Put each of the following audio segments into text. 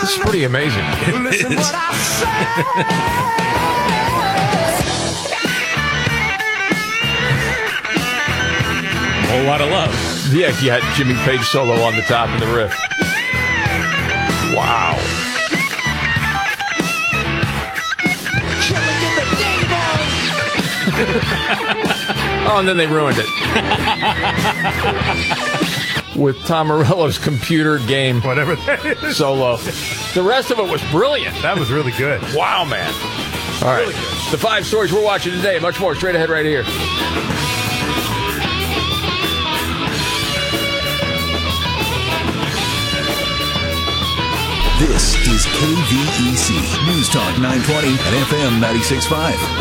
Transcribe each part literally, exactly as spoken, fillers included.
It's pretty amazing. Listen what I say. A whole lot of love. Yeah, you had Jimmy Page solo on the top of the riff. Wow. Oh, and then they ruined it. With Tom Morello's computer game. Whatever that is. Solo. The rest of it was brilliant. That was really good. Wow, man. All right. Really the five stories we're watching today. Much more straight ahead right here. This is K V E C News Talk nine twenty at F M ninety-six point five.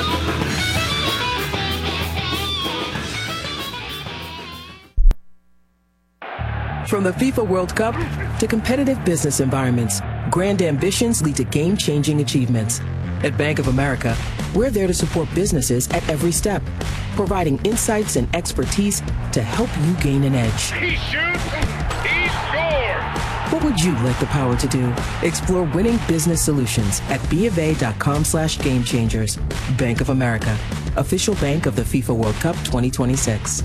From the FIFA World Cup to competitive business environments, grand ambitions lead to game-changing achievements. At Bank of America, we're there to support businesses at every step, providing insights and expertise to help you gain an edge. He shoots, he scores. What would you like the power to do? Explore winning business solutions at bofa.com slash game changers. Bank of America, official bank of the FIFA World Cup twenty twenty-six.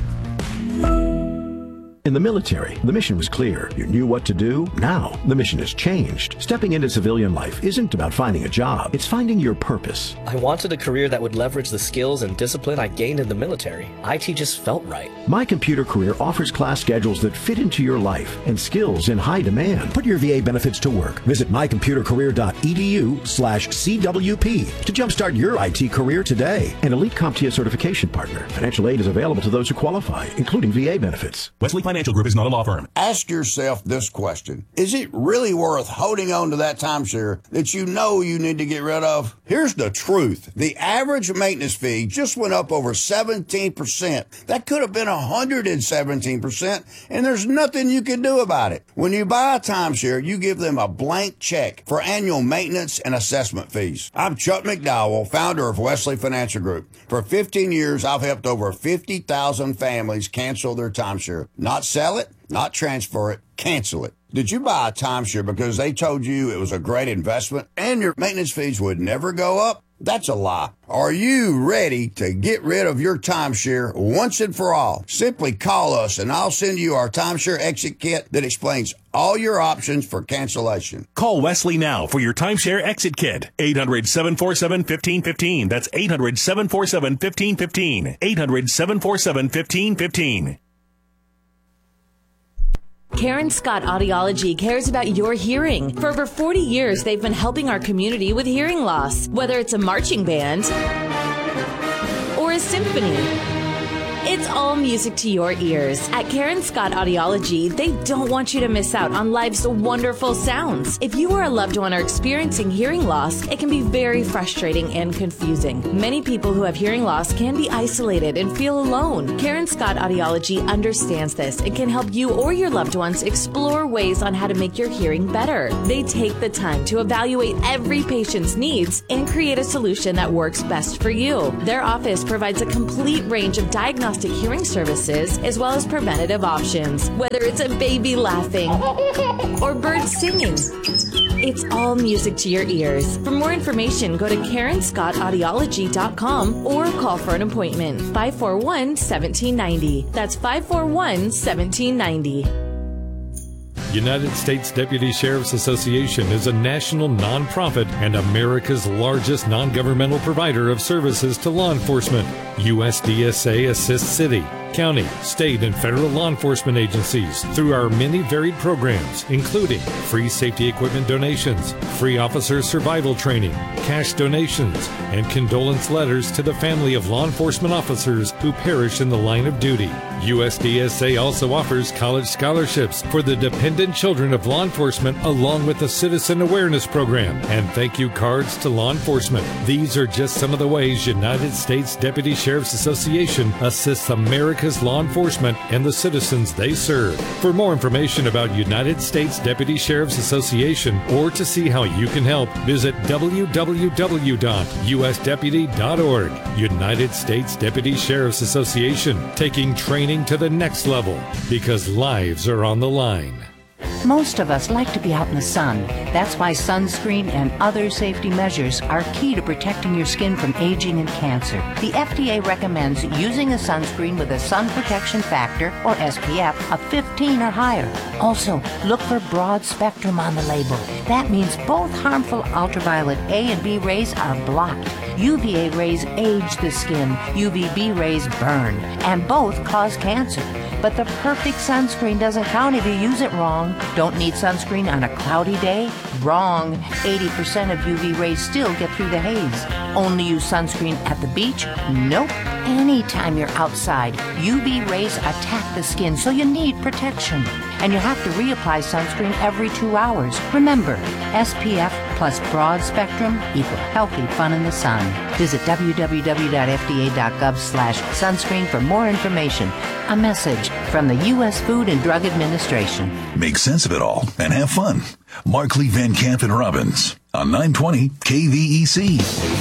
In the military, the mission was clear. You knew what to do. Now, the mission has changed. Stepping into civilian life isn't about finding a job. It's finding your purpose. I wanted a career that would leverage the skills and discipline I gained in the military. I T just felt right. My Computer Career offers class schedules that fit into your life and skills in high demand. Put your V A benefits to work. Visit mycomputercareer.edu slash CWP to jumpstart your I T career today. An elite CompTIA certification partner. Financial aid is available to those who qualify, including V A benefits. Wesley Financial Group is not a law firm. Ask yourself this question. Is it really worth holding on to that timeshare that you know you need to get rid of? Here's the truth. The average maintenance fee just went up over seventeen percent. That could have been one hundred seventeen percent, and there's nothing you can do about it. When you buy a timeshare, you give them a blank check for annual maintenance and assessment fees. I'm Chuck McDowell, founder of Wesley Financial Group. For fifteen years, I've helped over fifty thousand families cancel their timeshare. Not sell it, not transfer it, cancel it. Did you buy a timeshare because they told you it was a great investment and your maintenance fees would never go up? That's a lie. Are you ready to get rid of your timeshare once and for all? Simply call us and I'll send you our timeshare exit kit that explains all your options for cancellation. Call Wesley now for your timeshare exit kit. eight hundred, seven four seven, one five one five. That's eight hundred, seven four seven, one five one five. eight hundred, seven four seven, one five one five. Karen Scott Audiology cares about your hearing. For over forty years, they've been helping our community with hearing loss, whether it's a marching band or a symphony. It's all music to your ears. At Karen Scott Audiology, they don't want you to miss out on life's wonderful sounds. If you or a loved one are experiencing hearing loss, it can be very frustrating and confusing. Many people who have hearing loss can be isolated and feel alone. Karen Scott Audiology understands this and can help you or your loved ones explore ways on how to make your hearing better. They take the time to evaluate every patient's needs and create a solution that works best for you. Their office provides a complete range of diagnostic hearing services as well as preventative options, whether it's a baby laughing or birds singing. It's all music to your ears. For more information, go to Karen Scott Audiology dot com or call for an appointment. five four one, one seven nine zero. That's five four one, one seven nine zero. United States Deputy Sheriff's Association is a national nonprofit and America's largest non-governmental provider of services to law enforcement. U S D S A assists city, county, state, and federal law enforcement agencies through our many varied programs, including free safety equipment donations, free officer survival training, cash donations, and condolence letters to the family of law enforcement officers who perish in the line of duty. U S D S A also offers college scholarships for the dependent children of law enforcement, along with a citizen awareness program and thank you cards to law enforcement. These are just some of the ways United States Deputy Sheriff's Association assists America's law enforcement and the citizens they serve. For more information about United States Deputy Sheriff's Association or to see how you can help, visit w w w dot u s deputy dot org. United States Deputy Sheriff's Association, taking training to the next level because lives are on the line. Most of us like to be out in the sun. That's why sunscreen and other safety measures are key to protecting your skin from aging and cancer. The F D A recommends using a sunscreen with a sun protection factor, or S P F, of fifteen or higher. Also, look for broad spectrum on the label. That means both harmful ultraviolet A and B rays are blocked. U V A rays age the skin, U V B rays burn, and both cause cancer. But the perfect sunscreen doesn't count if you use it wrong. Don't need sunscreen on a cloudy day? Wrong. eighty percent of U V rays still get through the haze. Only use sunscreen at the beach? Nope. Anytime you're outside, U V rays attack the skin, so you need protection. And you have to reapply sunscreen every two hours. Remember, S P F plus broad spectrum equal healthy fun in the sun. Visit w w w dot f d a dot gov slash sunscreen for more information. A message from the U S Food and Drug Administration. Make sense of it all and have fun. Markley, Van Camp, and Robbins on nine twenty K V E C.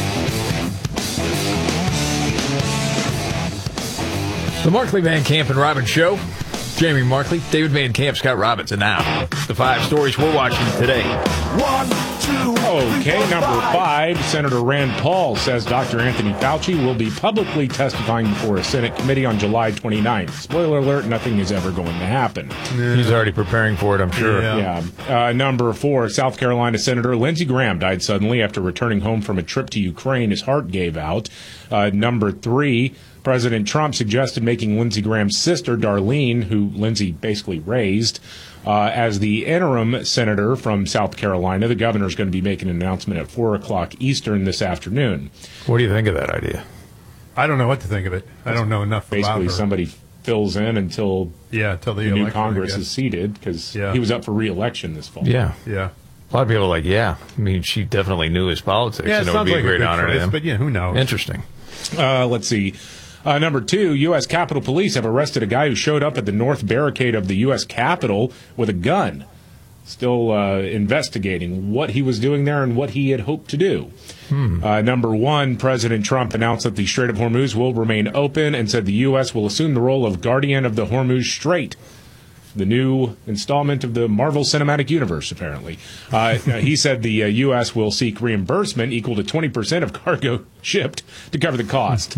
The Markley, Van Camp, and Robbins Show. Jamie Markley, David Van Camp, Scott Robbins, and now the five stories we're watching today. One, two, okay, number five, Senator Rand Paul says Doctor Anthony Fauci will be publicly testifying before a Senate committee on July twenty-ninth. Spoiler alert, nothing is ever going to happen. Yeah. He's already preparing for it, I'm sure. Yeah. yeah. Uh, number four, South Carolina Senator Lindsey Graham died suddenly after returning home from a trip to Ukraine. His heart gave out. Uh, number three, President Trump suggested making Lindsey Graham's sister, Darlene, who Lindsey basically raised, uh, as the interim senator from South Carolina. The governor is going to be making an announcement at four o'clock Eastern this afternoon. What do you think of that idea? I don't know what to think of it. I don't know enough basically about her. Somebody fills in until, yeah, until the, the new election, Congress is seated, because yeah. he was up for re-election this fall. Yeah. Yeah. A lot of people are like, yeah. I mean, she definitely knew his politics, yeah, and it, it would be like a great a honor choice, to him. But yeah, who knows? Interesting. Uh, let's see. Uh, number two, U S. Capitol Police have arrested a guy who showed up at the north barricade of the U S. Capitol with a gun. Still uh, investigating what he was doing there and what he had hoped to do. Hmm. Uh, number one, President Trump announced that the Strait of Hormuz will remain open and said the U S will assume the role of guardian of the Hormuz Strait. The new installment of the Marvel Cinematic Universe, apparently. Uh, he said the uh, U S will seek reimbursement equal to twenty percent of cargo shipped to cover the cost.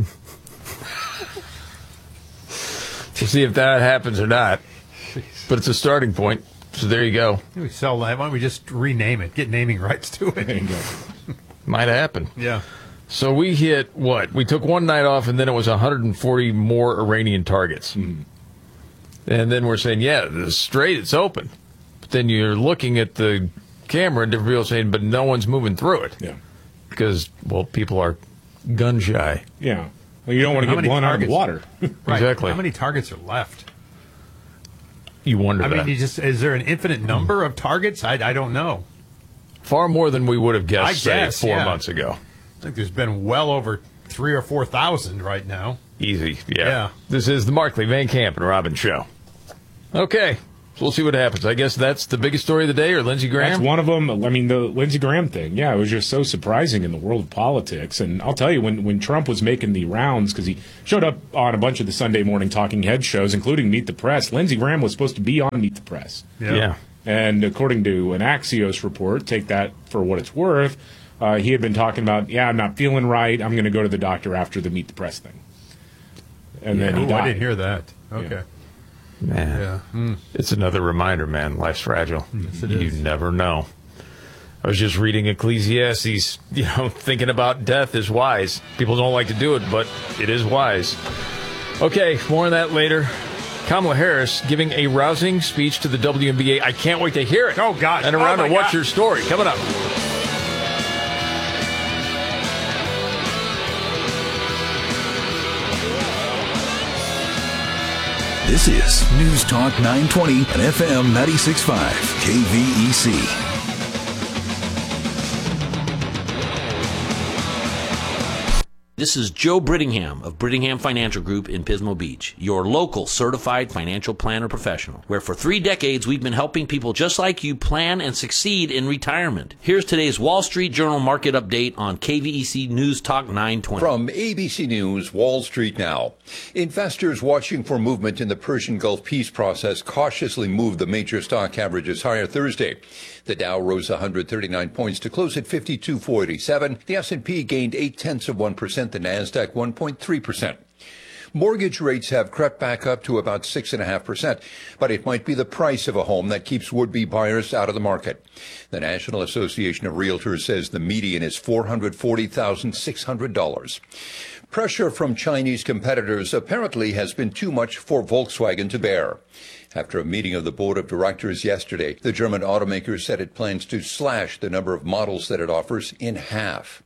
We'll see if that happens or not. But it's a starting point. So there you go. We sell that. Why don't we just rename it? Get naming rights to it. There you go. Might happen. Yeah. So we hit what? We took one night off, and then it was one hundred forty more Iranian targets. Mm. And then we're saying, yeah, the strait, it's open. But then you're looking at the camera, and different people saying, but no one's moving through it. Yeah. Because, well, people are gun shy. Yeah. Well, you don't want to get blown out of the water. Right. Exactly. How many targets are left? You wonder I that. mean, you just is there an infinite number of targets? I, I don't know. Far more than we would have guessed, I say, guess, four yeah. months ago. I think there's been well over three or four thousand right now. Easy, yeah. Yeah. This is the Markley, Van Camp, and Robbins Show. Okay, so we'll see what happens. I guess that's the biggest story of the day, or Lindsey Graham? That's one of them. I mean, the Lindsey Graham thing, yeah, it was just so surprising in the world of politics. And I'll tell you, when, when Trump was making the rounds, because he showed up on a bunch of the Sunday morning talking head shows, including Meet the Press, Lindsey Graham was supposed to be on Meet the Press. Yeah. yeah. And according to an Axios report, take that for what it's worth, uh, he had been talking about, yeah, I'm not feeling right. I'm going to go to the doctor after the Meet the Press thing. And yeah. then he Ooh, died. I didn't hear that. Okay. Yeah. Man, yeah. mm. It's another reminder, man. Life's fragile. Yes, it you is. never know. I was just reading Ecclesiastes, you know, thinking about death is wise. People don't like to do it, but it is wise. Okay, more on that later. Kamala Harris giving a rousing speech to the W N B A. I can't wait to hear it. Oh, gosh. And around oh to What's God. Your Story? Coming up. This is News Talk nine twenty and F M ninety-six point five K V E C. This is Joe Brittingham of Brittingham Financial Group in Pismo Beach, your local certified financial planner professional, where for three decades we've been helping people just like you plan and succeed in retirement. Here's today's Wall Street Journal market update on K V E C News Talk nine twenty. From A B C News, Wall Street Now. Investors watching for movement in the Persian Gulf peace process cautiously moved the major stock averages higher Thursday. The Dow rose one hundred thirty-nine points to close at fifty-two four eighty-seven. The S and P gained eight tenths of one percent. The Nasdaq one point three percent. Mortgage rates have crept back up to about six point five percent, but it might be the price of a home that keeps would-be buyers out of the market. The National Association of Realtors says the median is four hundred forty thousand six hundred dollars. Pressure from Chinese competitors apparently has been too much for Volkswagen to bear. After a meeting of the board of directors yesterday, the German automaker said it plans to slash the number of models that it offers in half.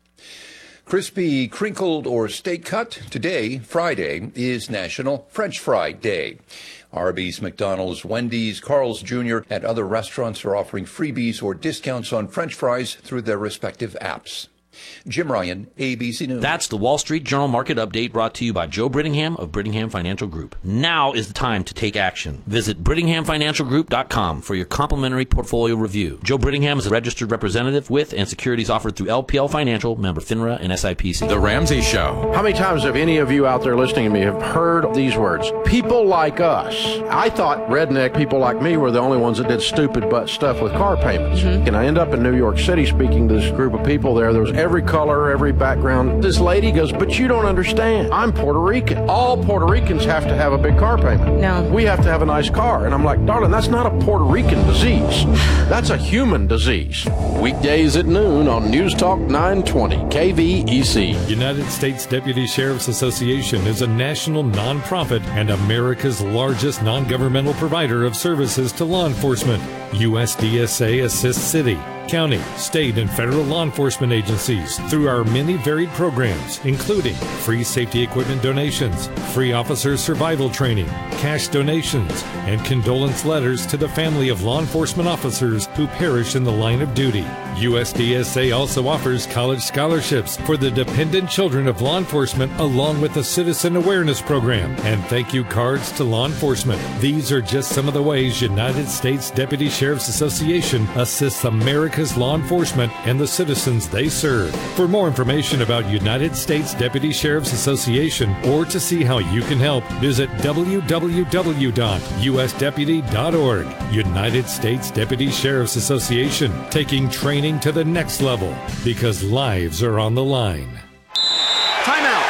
Crispy, crinkled, or steak cut? Today, Friday, is National French Fry Day. Arby's, McDonald's, Wendy's, Carl's Junior, and other restaurants are offering freebies or discounts on French fries through their respective apps. Jim Ryan, A B C News. That's the Wall Street Journal market update brought to you by Joe Brittingham of Brittingham Financial Group. Now is the time to take action. Visit Brittingham Financial Group dot com for your complimentary portfolio review. Joe Brittingham is a registered representative with and securities offered through L P L Financial, member FINRA and S I P C. The Ramsey Show. How many times have any of you out there listening to me have heard these words? People like us. I thought redneck people like me were the only ones that did stupid butt stuff with car payments. Mm-hmm. And I end up in New York City speaking to this group of people there. There was every color, every background. This lady goes, but you don't understand. I'm Puerto Rican. All Puerto Ricans have to have a big car payment. No. We have to have a nice car. And I'm like, darling, that's not a Puerto Rican disease. That's a human disease. Weekdays at noon on News Talk nine twenty, K V E C. United States Deputy Sheriff's Association is a national nonprofit and America's largest non-governmental provider of services to law enforcement. U S D S A assists city, county, state, and federal law enforcement agencies through our many varied programs, including free safety equipment donations, free officer survival training, cash donations, and condolence letters to the family of law enforcement officers who perish in the line of duty. U S D S A also offers college scholarships for the dependent children of law enforcement, along with a citizen awareness program and thank you cards to law enforcement. These are just some of the ways United States Deputy Sheriff's Association assists America's law enforcement and the citizens they serve. For more information about United States Deputy Sheriff's Association or to see how you can help, visit w w w dot u s deputy dot org. United States Deputy Sheriff's Association, taking training to the next level because lives are on the line. Time out.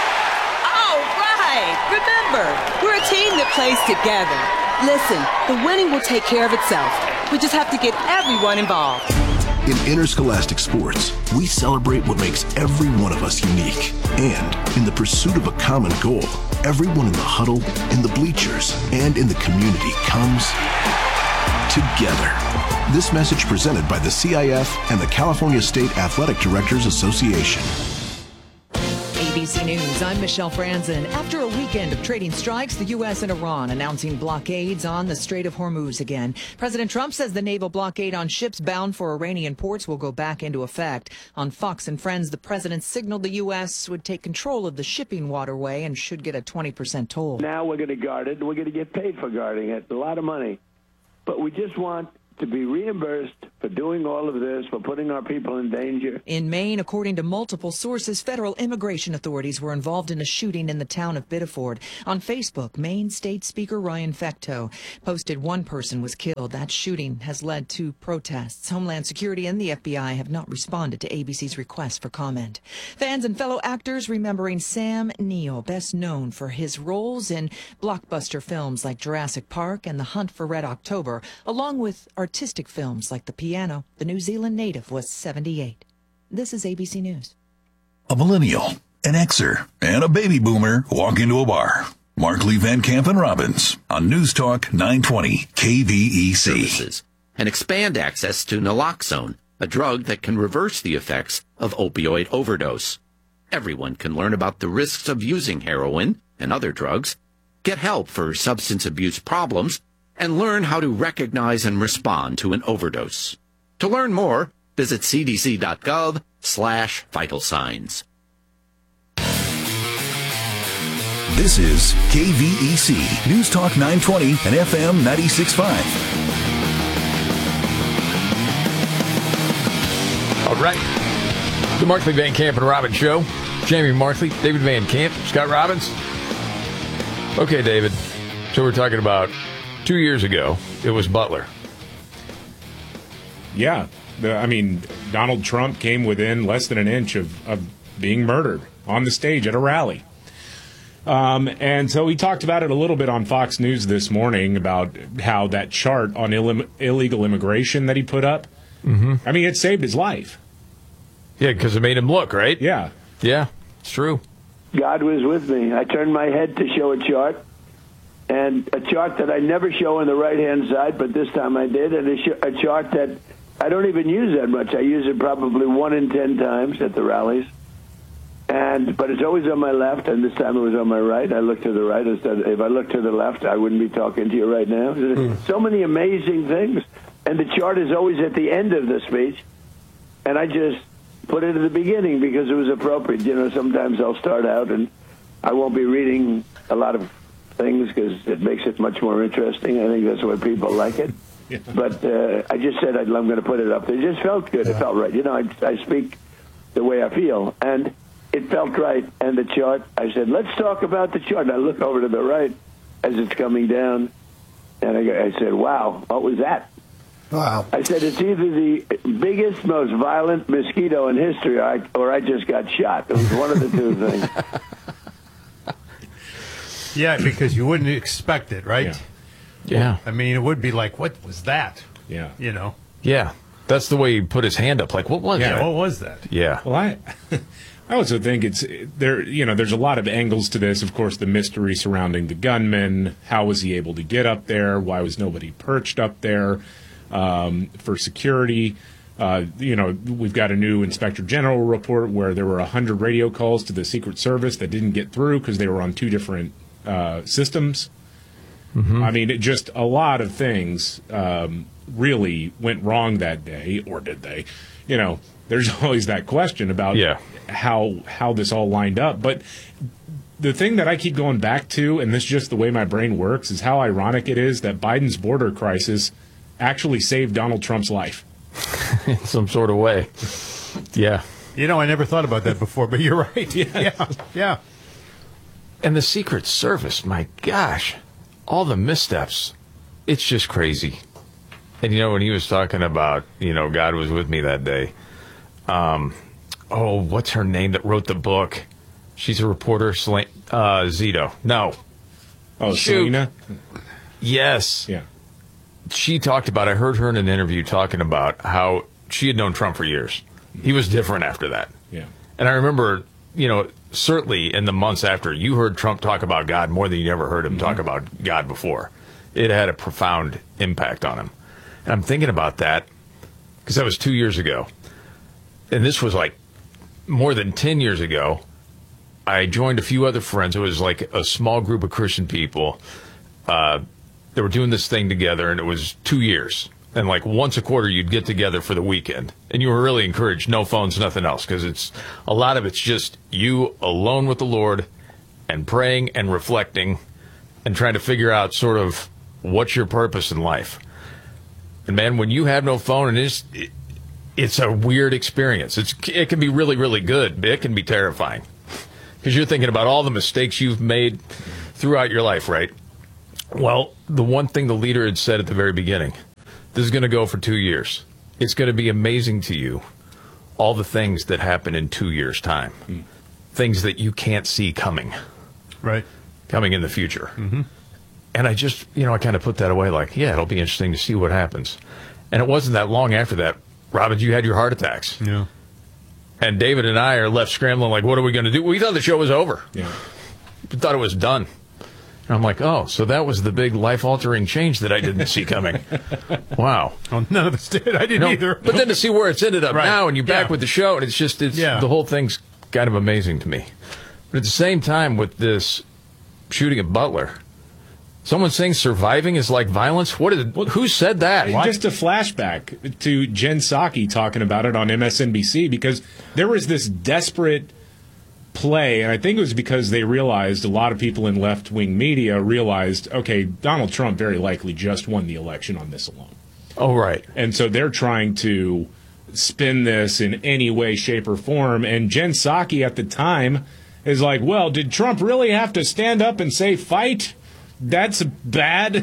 All right. Remember, we're a team that plays together. Listen, the winning will take care of itself. We just have to get everyone involved. In interscholastic sports, we celebrate what makes every one of us unique. And in the pursuit of a common goal, everyone in the huddle, in the bleachers, and in the community comes together. This message presented by the C I F and the California State Athletic Directors Association. A B C News, I'm Michelle Franzen. After a weekend of trading strikes, the U S and Iran announcing blockades on the Strait of Hormuz again. President Trump says the naval blockade on ships bound for Iranian ports will go back into effect. On Fox and Friends, the president signaled the U S would take control of the shipping waterway and should get a twenty percent toll. Now we're going to guard it, and we're going to get paid for guarding it, a lot of money. But we just want to be reimbursed for doing all of this, for putting our people in danger. In Maine, according to multiple sources, federal immigration authorities were involved in a shooting in the town of Biddeford. On Facebook, Maine State Speaker Ryan Fecteau posted one person was killed. That shooting has led to protests. Homeland Security and the F B I have not responded to A B C's request for comment. Fans and fellow actors remembering Sam Neill, best known for his roles in blockbuster films like Jurassic Park and The Hunt for Red October, along with artistic films like The Piano. The New Zealand native was seventy-eight. This is A B C News. A millennial, an Xer, and a baby boomer walk into a bar. Markley, Van Camp, and Robbins on News Talk nine twenty K V E C. Services and expand access to naloxone, a drug that can reverse the effects of opioid overdose. Everyone can learn about the risks of using heroin and other drugs, get help for substance abuse problems, and learn how to recognize and respond to an overdose. To learn more, visit c d c dot gov slash vital signs. This is K V E C, News Talk nine twenty and F M ninety-six point five. All right. The Markley, Van Camp, and Robbins Show. Jamie Markley, David Van Camp, Scott Robbins. Okay, David. So we're talking about two years ago. It was Butler. Yeah. The, I mean, Donald Trump came within less than an inch of, of being murdered on the stage at a rally. Um, and so he talked about it a little bit on Fox News this morning about how that chart on Ill- illegal immigration that he put up, mm-hmm. I mean, it saved his life. Yeah, because it made him look, right? Yeah. Yeah, it's true. God was with me. I turned my head to show a chart, and a chart that I never show on the right-hand side, but this time I did, and a, sh- a chart that I don't even use that much. I use it probably one in ten times at the rallies. And but it's always on my left, and this time it was on my right. I looked to the right instead. If I looked to the left, I wouldn't be talking to you right now. Mm. So many amazing things, and the chart is always at the end of the speech, and I just put it at the beginning because it was appropriate. You know, sometimes I'll start out, and I won't be reading a lot of things because it makes it much more interesting. I think that's why people like it. Yeah. But uh, I just said I'm going to put it up there. It just felt good. Yeah. It felt right. You know, I, I speak the way I feel, and it felt right. And the chart, I said, let's talk about the chart. And I look over to the right as it's coming down, and I, I said, wow, what was that? Wow. I said, it's either the biggest, most violent mosquito in history, or I, or I just got shot. It was one of the two things. Yeah, because you wouldn't expect it, right? Yeah. Yeah. I mean, it would be like, what was that? Yeah. You know? Yeah. That's the way he put his hand up. Like, what was yeah, that? what was that? Yeah. Well, I I also think it's there, you know, there's a lot of angles to this. Of course, the mystery surrounding the gunman. How was he able to get up there? Why was nobody perched up there um, for security? Uh, you know, we've got a new Inspector General report where there were one hundred radio calls to the Secret Service that didn't get through because they were on two different uh, systems. Mm-hmm. I mean, it just a lot of things um, really went wrong that day, or did they? You know, there's always that question about yeah. how how this all lined up. But the thing that I keep going back to, and this is just the way my brain works, is how ironic it is that Biden's border crisis actually saved Donald Trump's life. In some sort of way. Yeah. You know, I never thought about that before, but you're right. Yeah. Yeah. yeah. And the Secret Service, my gosh. All the missteps, it's just crazy. And, you know, when he was talking about, you know, God was with me that day. Um, oh, what's her name that wrote the book? She's a reporter, Sel- uh, Zito. No. Oh, Shoot. Selena? Yes. Yeah. She talked about, I heard her in an interview talking about how she had known Trump for years. He was different after that. Yeah. And I remember, you know, certainly in the months after, you heard Trump talk about God more than you ever heard him mm-hmm. talk about God before. It had a profound impact on him. And I'm thinking about that because that was two years ago. And this was like more than ten years ago. I joined a few other friends. It was like a small group of Christian people. Uh, they were doing this thing together, and it was two years. And like once a quarter, you'd get together for the weekend. And you were really encouraged. No phones, nothing else. Because it's a lot of it's just you alone with the Lord and praying and reflecting and trying to figure out sort of what's your purpose in life. And man, when you have no phone, and it's, it, it's a weird experience. It's, it can be really, really good, but it can be terrifying. Because you're thinking about all the mistakes you've made throughout your life, right? Well, the one thing the leader had said at the very beginning, this is going to go for two years. It's going to be amazing to you, all the things that happen in two years' time. Mm. Things that you can't see coming. Right. Coming in the future. Mm-hmm. And I just, you know, I kind of put that away like, yeah, it'll be interesting to see what happens. And it wasn't that long after that, Robin, you had your heart attacks. Yeah. And David and I are left scrambling like, what are we going to do? We thought the show was over. Yeah. We thought it was done. And I'm like, oh, so that was the big life-altering change that I didn't see coming. Wow. Well, none of us did. I didn't you know, either. But then to see where it's ended up right. now, and you're back yeah. with the show, and it's just, it's yeah. the whole thing's kind of amazing to me. But at the same time, with this shooting at Butler, someone saying surviving is like violence? What is it? Who said that? What? Just a flashback to Jen Psaki talking about it on M S N B C, because there was this desperate play, and I think it was because they realized, a lot of people in left-wing media realized, okay, Donald Trump very likely just won the election on this alone. Oh, right. And so they're trying to spin this in any way, shape, or form. And Jen Psaki at the time is like, well, did Trump really have to stand up and say fight? That's bad.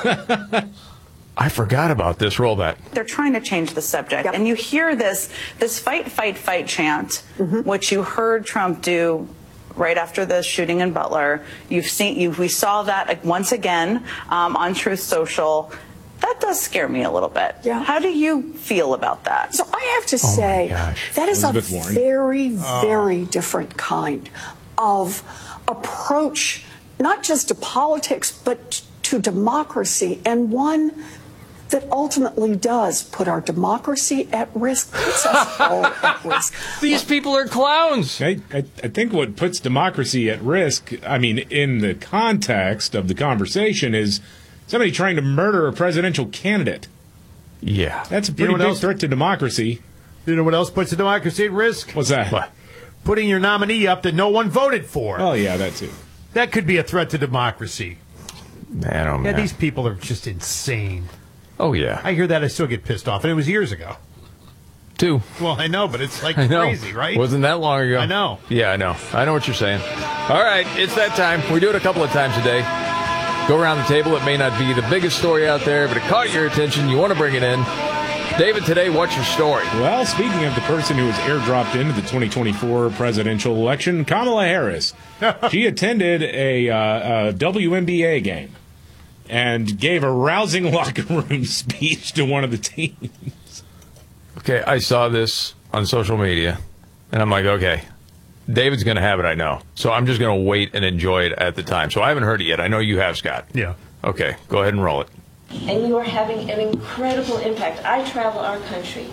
I forgot about this. Roll that. They're trying to change the subject. And you hear this this fight, fight, fight chant, mm-hmm. which you heard Trump do right after the shooting in Butler. You've seen, you, we saw that once again um, on Truth Social. That does scare me a little bit. Yeah. How do you feel about that? So I have to say, that is Elizabeth a Warren. very, Oh. very different kind of approach, not just to politics, but to democracy, and one that ultimately does put our democracy at risk, puts us all at risk. These people are clowns. I, I, I think what puts democracy at risk, I mean, in the context of the conversation, is somebody trying to murder a presidential candidate. Yeah. That's a You pretty know what big else? threat to democracy. You know what else puts the democracy at risk? What's that? What? Putting your nominee up that no one voted for. Oh, yeah, that too. That could be a threat to democracy. Man, oh, Yeah, man. these people are just insane. Oh, yeah. I hear that, I still get pissed off, and it was years ago. Two. Well, I know, but it's like I know. crazy, right? Wasn't that long ago. I know. Yeah, I know. I know what you're saying. All right, it's that time. We do it a couple of times a day. Go around the table. It may not be the biggest story out there, but it caught your attention. You want to bring it in. David, today, what's your story? Well, speaking of the person who was airdropped into the twenty twenty-four presidential election, Kamala Harris. She attended a, uh, a W N B A game and gave a rousing locker room speech to one of the teams. Okay, I saw this on social media, and I'm like, okay, David's going to have it, I know. So I'm just going to wait and enjoy it at the time. So I haven't heard it yet. I know you have, Scott. Yeah. Okay, go ahead and roll it. And you are having an incredible impact. I travel our country.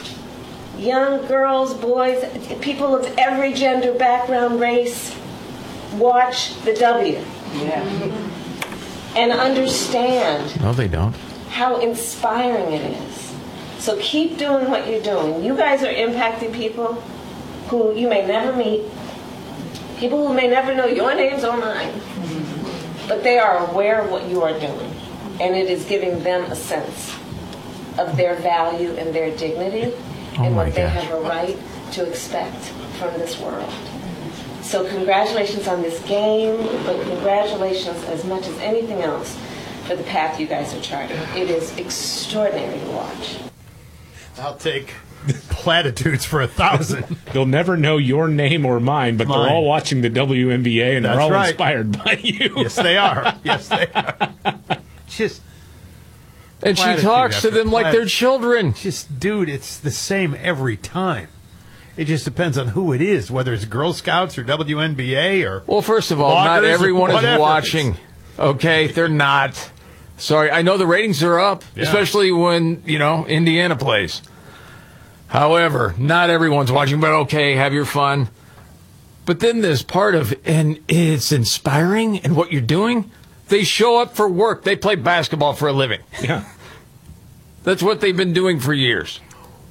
Young girls, boys, people of every gender, background, race, watch the W. Yeah. And understand No, they don't. how inspiring it is. So keep doing what you're doing. You guys are impacting people who you may never meet, people who may never know your names or mine, but they are aware of what you are doing. And it is giving them a sense of their value and their dignity Oh and my what they gosh. have a right to expect from this world. So congratulations on this game, but congratulations as much as anything else for the path you guys are charting. It is extraordinary to watch. I'll take platitudes for a thousand. They'll never know your name or mine, but Mine. they're all watching the W N B A, and That's they're all right. inspired by you. Yes, they are. Yes, they are. Just And she platitude talks to after them like they're platitude. children. Just, dude, it's the same every time. It just depends on who it is, whether it's Girl Scouts or W N B A or. Well, first of all, not bloggers or everyone is whatever. watching. Okay, they're not. Sorry, I know the ratings are up, Yeah. especially when, you know, Indiana plays. However, not everyone's watching, but okay, have your fun. But then there's part of, and it's inspiring, and what you're doing, they show up for work. They play basketball for a living. Yeah. That's what they've been doing for years.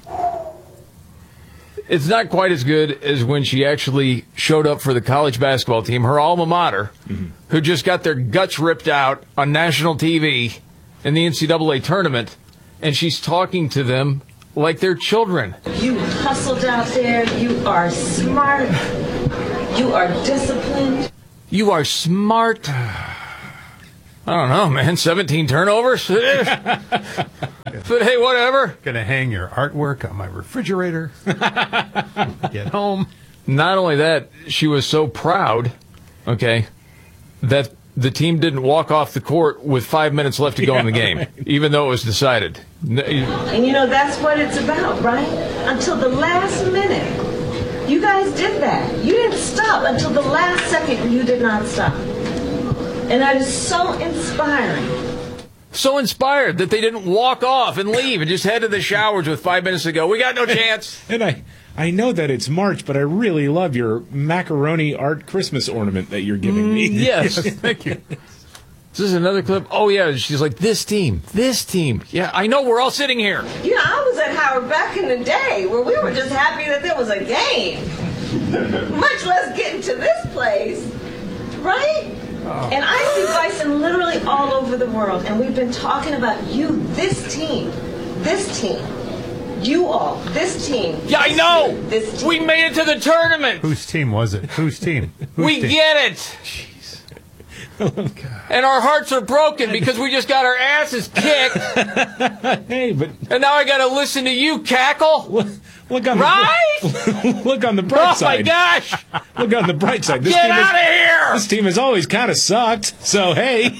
It's not quite as good as when she actually showed up for the college basketball team, her alma mater, mm-hmm. who just got their guts ripped out on national T V in the N C double A tournament, and she's talking to them like they're children. You hustled out there. You are smart. You are disciplined. You are smart. I don't know, man. seventeen turnovers? But hey, whatever. Gonna hang your artwork on my refrigerator. Get home. Not only that, she was so proud, okay, that the team didn't walk off the court with five minutes left to go Yeah, in the game, right. even though it was decided. N- And you know, that's what it's about, right? Until the last minute. You guys did that. You didn't stop until the last second. You did not stop. And that is so inspiring. So inspired that they didn't walk off and leave and just head to the showers with five minutes to go. We got no chance. And I, I know that it's March, but I really love your macaroni art Christmas ornament that you're giving me. Mm, yes. Thank you. Is this another clip? Oh, yeah. She's like, this team, this team. Yeah, I know. We're all sitting here. You know, I was at Howard back in the day where we were just happy that there was a game. much less getting to this place, right? Oh. And I see bison literally all over the world, and we've been talking about you, this team, this team, you all, this team. Yeah, I know. This team. We made it to the tournament. Whose team was it? Whose team? Whose we team? get it. Jeez. Oh, God. And our hearts are broken because we just got our asses kicked. Hey, but and now I got to listen to you cackle. Look on right? the look on the bright oh side. Oh my gosh! Look on the bright side. This Get team out of is, here! This team has always kind of sucked. So hey,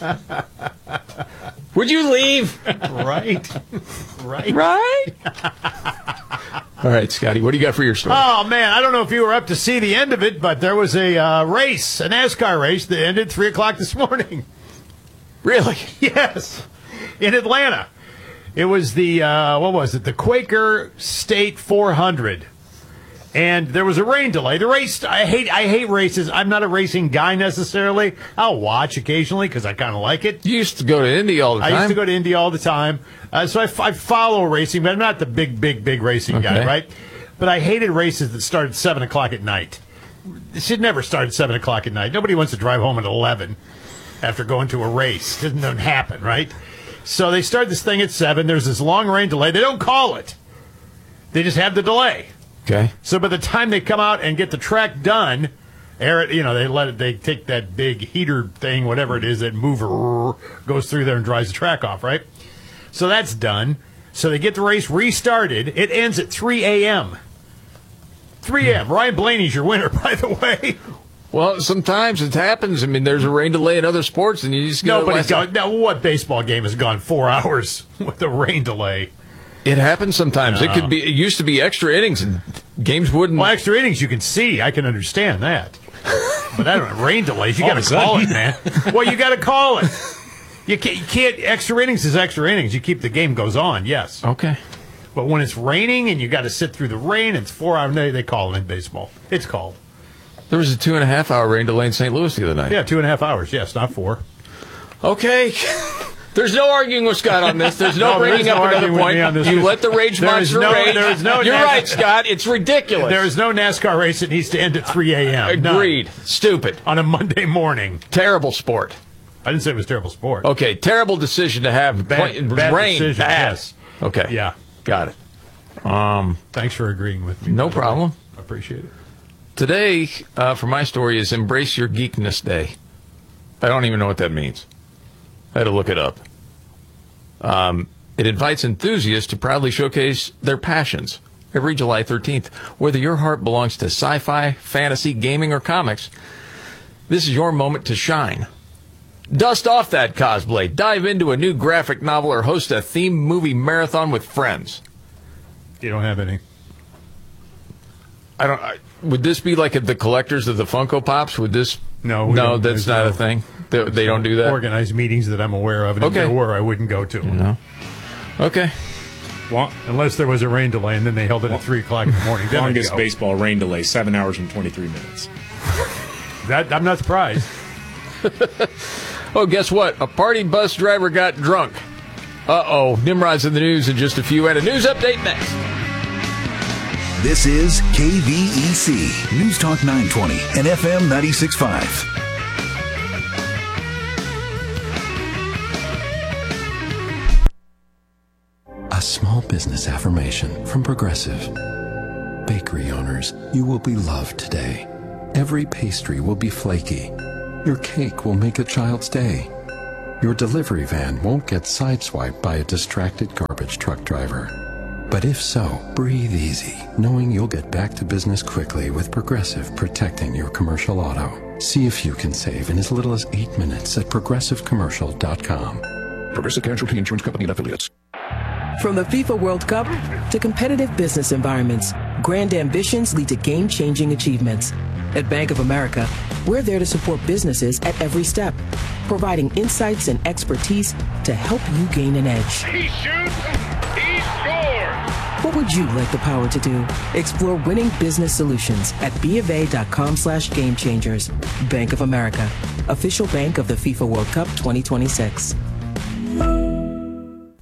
would you leave? Right, right, right. All right, Scotty, what do you got for your story? Oh man, I don't know if you were up to see the end of it, but there was a uh, race, a NASCAR race that ended at three o'clock this morning. Really? Yes, in Atlanta. It was the, uh, what was it, the Quaker State four hundred. And there was a rain delay. The race, I hate I hate races. I'm not a racing guy necessarily. I'll watch occasionally because I kind of like it. You used to go to Indy all the time. I used to go to Indy all the time. Uh, so I, I follow racing, but I'm not the big, big, big racing okay. guy, right? But I hated races that started at seven o'clock at night. It should never start at seven o'clock at night. Nobody wants to drive home at eleven after going to a race. It doesn't happen, right? So they start this thing at seven. There's this long rain delay. They don't call it. They just have the delay. Okay. So by the time they come out and get the track done, air it, you know, they let it. They take that big heater thing, whatever it is, that mover goes through there and dries the track off, right? So that's done. So they get the race restarted. It ends at three a.m. three a.m. Ryan Blaney's your winner, by the way. Well, sometimes it happens. I mean, there's a rain delay in other sports, and you just go. Nobody's gone. Now, what baseball game has gone four hours with a rain delay? It happens sometimes. No. It could be. It used to be extra innings, and games wouldn't. Well, extra innings you can see. I can understand that. But I don't know. Rain delays, you got to call it, man. Well, you got to call it. You can't, you can't. Extra innings is extra innings. You keep the game goes on. Yes. Okay. But when it's raining and you got to sit through the rain, it's four hours. They, they call it in baseball. It's called. There was a two and a half hour rain delay in Saint Louis the other night. Yeah, two and a half hours. Yes, not four. Okay. There's no arguing with Scott on this. There's no, no bringing no up another point. You let the rage there monster no, rage. There is no You're NASCAR. right, Scott. It's ridiculous. There is no NASCAR race that needs to end at three a.m. Agreed. None. Stupid. On a Monday morning. Terrible sport. I didn't say it was terrible sport. Okay, terrible decision to have bad, play, bad rain. Decision, bad. Yes. Okay. Yeah. Got it. Um, Thanks for agreeing with me. No problem. I appreciate it. Today, uh, for my story, is Embrace Your Geekness Day. I don't even know what that means. I had to look it up. Um, it invites enthusiasts to proudly showcase their passions every July thirteenth. Whether your heart belongs to sci-fi, fantasy, gaming, or comics, this is your moment to shine. Dust off that cosplay, dive into a new graphic novel, or host a themed movie marathon with friends. You don't have any. I don't. I, would this be like the collectors of the Funko Pops? Would this? No, no, that's not no, a thing. They, they don't do that. Organized meetings that I'm aware of, and okay. if there were, I wouldn't go to. No. Okay. Well, unless there was a rain delay, and then they held it at three o'clock in the morning. Then longest baseball rain delay, seven hours and twenty-three minutes. That I'm not surprised. Oh, guess what? A party bus driver got drunk. Uh-oh. Nimrod's in the news in just a few, and a news update next. This is K V E C, News Talk nine twenty and F M ninety-six point five. A small business affirmation from Progressive. Bakery owners, you will be loved today. Every pastry will be flaky. Your cake will make a child's day. Your delivery van won't get sideswiped by a distracted garbage truck driver. But if so, breathe easy, knowing you'll get back to business quickly with Progressive protecting your commercial auto. See if you can save in as little as eight minutes at progressive commercial dot com. Progressive Casualty Insurance Company and Affiliates. From the FIFA World Cup to competitive business environments, grand ambitions lead to game-changing achievements. At Bank of America, we're there to support businesses at every step, providing insights and expertise to help you gain an edge. He shoots, he scores! What would you like the power to do? Explore winning business solutions at bofa.com slash game changers. Bank of America, official bank of the FIFA World Cup twenty twenty-six.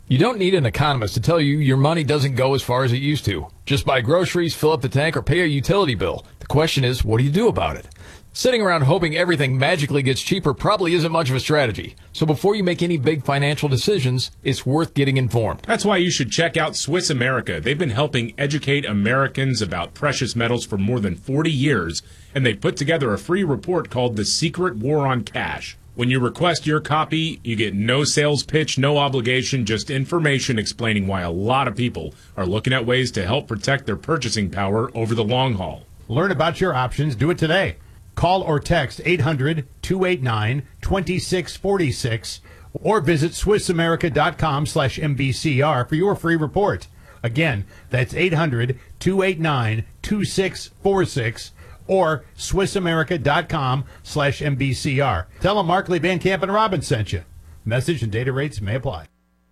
You don't need an economist to tell you your money doesn't go as far as it used to. Just buy groceries, fill up the tank, or pay a utility bill. The question is, what do you do about it? Sitting around hoping everything magically gets cheaper probably isn't much of a strategy. So before you make any big financial decisions, it's worth getting informed. That's why you should check out Swiss America. They've been helping educate Americans about precious metals for more than forty years, and they put together a free report called The Secret War on Cash. When you request your copy, you get no sales pitch, no obligation, just information explaining why a lot of people are looking at ways to help protect their purchasing power over the long haul. Learn about your options. Do it today. Call or text eight hundred, two eight nine, two six four six or visit swissamerica.com slash MBCR for your free report. Again, that's eight hundred, two eight nine, two six four six or swissamerica.com slash MBCR. Tell them Markley, Van Camp, and Robbins sent you. Message and data rates may apply.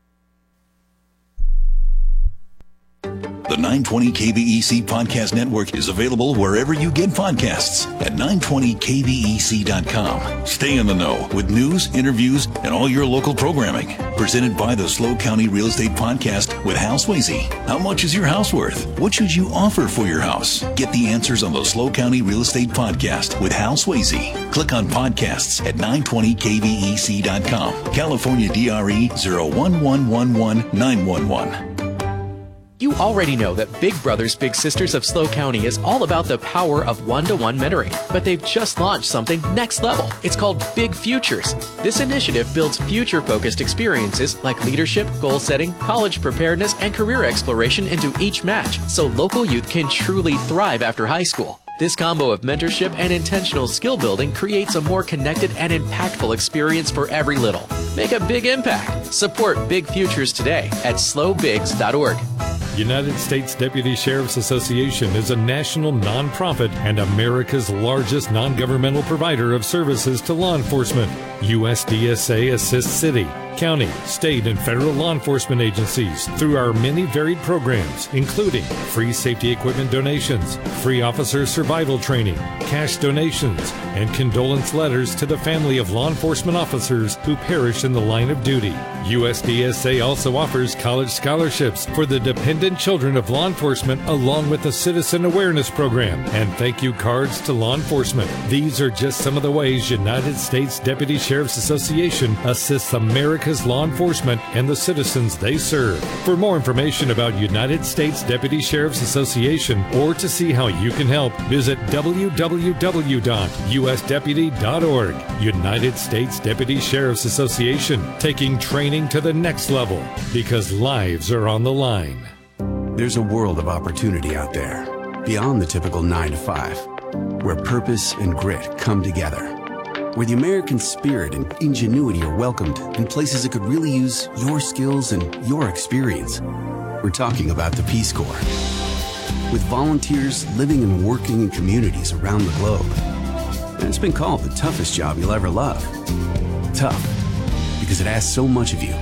The nine twenty K V E C Podcast Network is available wherever you get podcasts at nine twenty K V E C dot com. Stay in the know with news, interviews, and all your local programming. Presented by the Slow County Real Estate Podcast with Hal Swayze. How much is your house worth? What should you offer for your house? Get the answers on the Slow County Real Estate Podcast with Hal Swayze. Click on podcasts at nine twenty K V E C dot com. California D R E zero one one one one nine one one. You already know that Big Brothers Big Sisters of Slow County is all about the power of one-to-one mentoring, but they've just launched something next level. It's called Big Futures. This initiative builds future-focused experiences like leadership, goal setting, college preparedness, and career exploration into each match, so local youth can truly thrive after high school. This combo of mentorship and intentional skill building creates a more connected and impactful experience for every little. Make a big impact. Support Big Futures today at slow bigs dot org. United States Deputy Sheriff's Association is a national nonprofit and America's largest non-governmental provider of services to law enforcement. U S D S A assists city, county, state, and federal law enforcement agencies through our many varied programs, including free safety equipment donations, free officer survival training, cash donations, and condolence letters to the family of law enforcement officers who perished in the line of duty. U S D S A also offers college scholarships for the dependent children of law enforcement, along with a citizen awareness program and thank you cards to law enforcement. These are just some of the ways United States Deputy Sheriff's Association assists America's law enforcement and the citizens they serve. For more information about United States Deputy Sheriff's Association or to see how you can help, visit w w w dot u s deputy dot org. United States Deputy Sheriff's Association, taking training to the next level because lives are on the line. There's a world of opportunity out there, beyond the typical nine to five, where purpose and grit come together, where the American spirit and ingenuity are welcomed in places that could really use your skills and your experience. We're talking about the Peace Corps. With volunteers living and working in communities around the globe. And it's been called the toughest job you'll ever love. Tough, because it asks so much of you.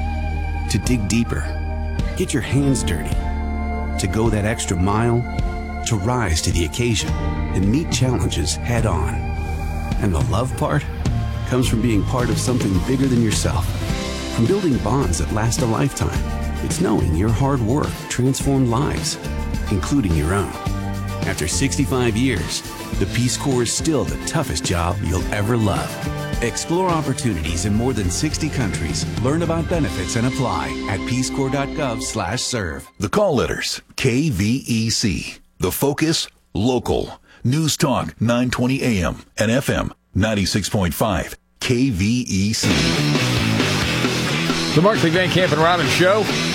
To dig deeper, get your hands dirty, to go that extra mile, to rise to the occasion and meet challenges head on. And the love part comes from being part of something bigger than yourself, from building bonds that last a lifetime. It's knowing your hard work transformed lives, including your own. After sixty-five years, the Peace Corps is still the toughest job you'll ever love. Explore opportunities in more than sixty countries. Learn about benefits and apply at peace corps dot gov slash serve. The call letters, K V E C. The focus, local. News Talk nine twenty A M and F M ninety-six point five. K V E C. The Markley, Van Camp, and Robbins Show.